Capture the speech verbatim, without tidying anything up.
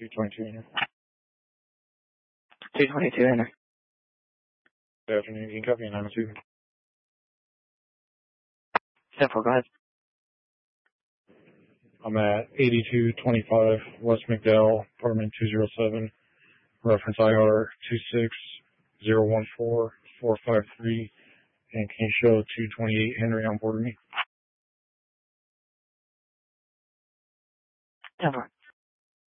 two twenty-two enter. two twenty-two enter. Good afternoon. You can copy nine oh two. ten four, go ahead. I'm at eighty-two twenty-five West McDowell, apartment two oh seven, reference I R two six zero one four four five three, and can you show two twenty-eight Henry on board me? ten four.